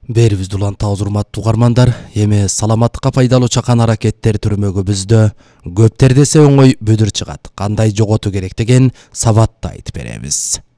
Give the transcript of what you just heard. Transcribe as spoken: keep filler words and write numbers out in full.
Берибизди улантабыз урматтуу угармандар. Эми саламаттыкка пайдалуу чакан аракеттер түрмөгүбүздө көптер десе оңой бүдүр чыгат. Кандай жоготуу керек деген сабатты айтып беребиз.